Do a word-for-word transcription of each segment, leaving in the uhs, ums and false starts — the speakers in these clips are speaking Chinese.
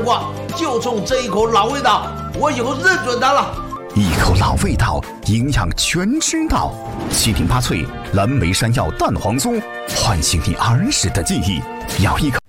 过，就冲这一口老味道，我以后认准它了。 一口老味道，营养全知道。七顶八脆蓝莓山药蛋黄酥，唤醒你儿时的记忆。咬一口，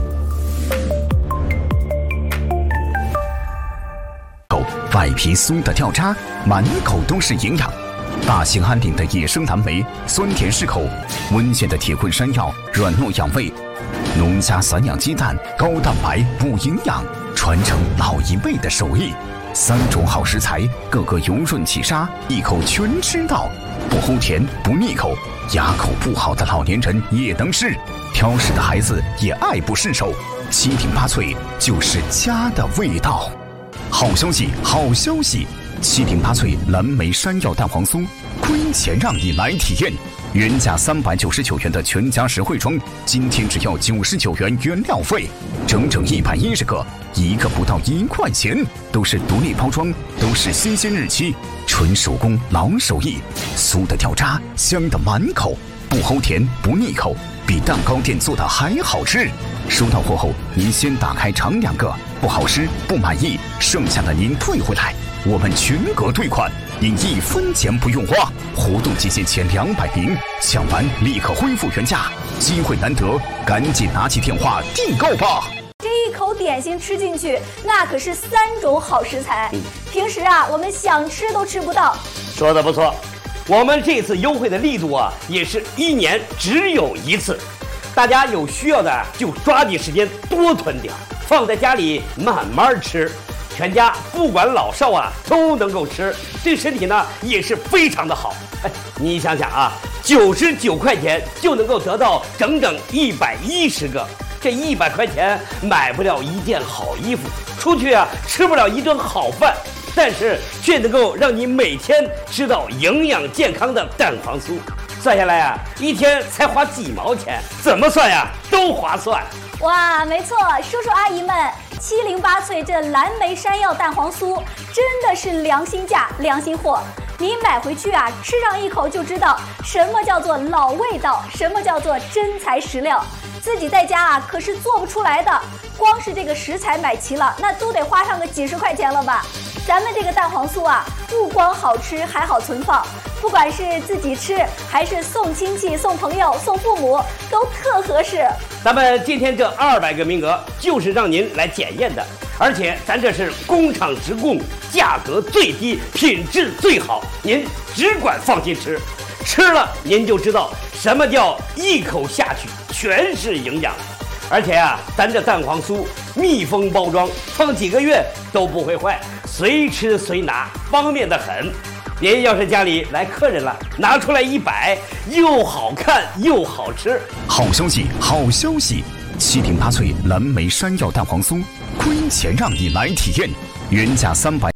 外皮酥的掉渣，满口都是营养。大兴安岭的野生蓝莓，酸甜适口；温县的铁棍山药，软糯养胃；农家散养鸡蛋，高蛋白补营养，传承老一辈的手艺。三种好食材，个个油润起沙，一口全吃到，不齁甜不腻口，牙口不好的老年人也能吃，挑食的孩子也爱不释手。七顶八脆就是家的味道。好消息，好消息！七顶八脆蓝莓山药蛋黄酥，亏钱让你来体验。原价三百九十九元的全家实惠装，今天只要九十九元原料费，整整一百一十个，一个不到一块钱，都是独立包装，都是新鲜日期，纯手工老手艺，酥的掉渣，香的满口，不齁甜不腻口，比蛋糕店做的还好吃。收到货后，您先打开尝两个，不好吃不满意，剩下的您退回来，我们全额退款，您一分钱不用花。活动期限前两百名，抢完立刻恢复原价，机会难得，赶紧拿起电话订购吧。 这一口点心吃进去，那可是三种好食材，嗯、平时啊我们想吃都吃不到。 说的不错，我们这次优惠的力度啊，也是一年只有一次。大家有需要的就抓紧时间多囤点，放在家里慢慢吃，全家不管老少啊都能够吃，对身体呢也是非常的好。哎，你想想啊，九十九块钱就能够得到整整一百一十个，这一百块钱买不了一件好衣服，出去啊吃不了一顿好饭，但是却能够让你每天吃到营养健康的蛋黄酥。算下来啊，一天才花几毛钱，怎么算呀都划算。 哇，没错，叔叔阿姨们，七零八脆这蓝莓山药蛋黄酥真的是良心价、良心货。你买回去啊，吃上一口就知道什么叫做老味道，什么叫做真材实料。自己在家啊可是做不出来的，光是这个食材买齐了，那都得花上个几十块钱了吧。咱们这个蛋黄酥啊，不光好吃，还好存放。不管是自己吃，还是送亲戚、送朋友、送父母，都特合适。 咱们今天这二百个名额就是让您来检验的，而且咱这是工厂直供，价格最低，品质最好，您只管放心吃，吃了您就知道什么叫一口下去全是营养。而且啊，咱这蛋黄酥密封包装，放几个月都不会坏，随吃随拿，方便得很。您要是家里来客人了，拿出来一摆，又好看又好吃。 好消息，好消息！七顶八脆蓝莓山药蛋黄酥，亏钱让你来体验，原价三百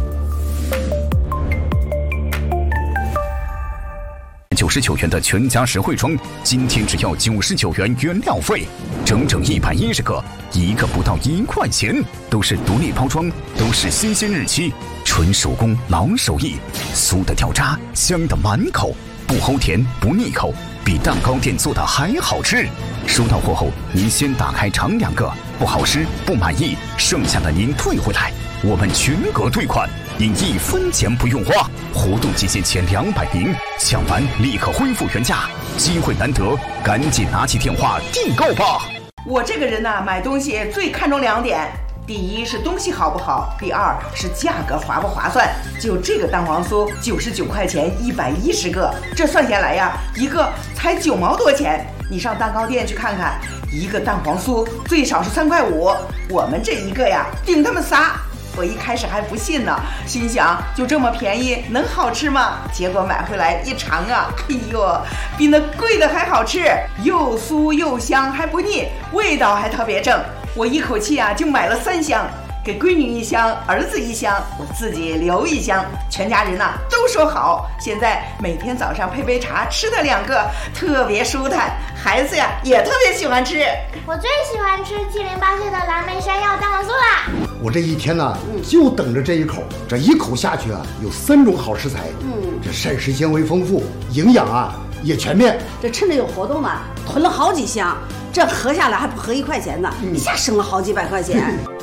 九十九元的全家实惠装，今天只要九十九元原料费，整整一百一十个，一个不到一块钱，都是独立包装，都是新鲜日期，纯手工老手艺，酥的掉渣，香的满口，不齁甜不腻口，比蛋糕店做的还好吃。收到货后，您先打开尝两个，不好吃不满意，剩下的您退回来，我们全额退款，您一分钱不用花。活动期限前两百名，抢完立刻恢复原价，机会难得，赶紧拿起电话订购吧。 我这个人呢、啊，买东西最看重两点，第一是东西好不好，第二是价格划不划算。就这个蛋黄酥九十九块钱一百一十个，这算下来呀，一个才九毛多钱。你上蛋糕店去看看，一个蛋黄酥最少是三块五，我们这一个呀顶他们仨。我一开始还不信呢，心想就这么便宜能好吃吗？结果买回来一尝啊，哎呦，比那贵的还好吃，又酥又香还不腻，味道还特别正。我一口气啊就买了三箱，给闺女一箱，儿子一箱，我自己留一箱，全家人呐、啊、都说好。现在每天早上配杯茶，吃它两个特别舒坦，孩子呀也特别喜欢吃。 我最喜欢吃七零八碎的蓝莓山药蛋黄酥啦！ 我这一天呢、啊、就等着这一口，这一口下去啊，有三种好食材，嗯，这膳食纤维丰富，营养啊也全面。 这趁着有活动嘛，囤了好几箱，这合下来还不合一块钱呢，一下省了好几百块钱。